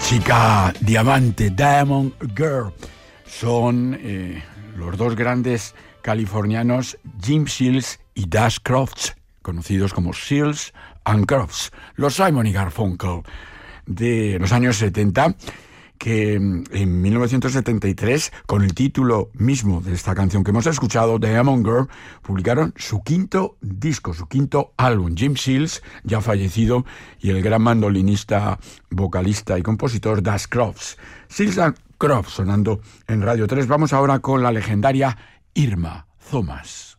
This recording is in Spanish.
Chica diamante, Diamond Girl, son los dos grandes californianos Jim Seals y Dash Crofts, conocidos como Seals and Crofts, los Simon y Garfunkel de los años 70, que en 1973, con el título mismo de esta canción que hemos escuchado, Diamond Girl, publicaron su quinto disco, su quinto álbum. Jim Seals, ya fallecido, y el gran mandolinista, vocalista y compositor Dash Crofts. Seals and Crofts sonando en Radio 3. Vamos ahora con la legendaria Irma Thomas.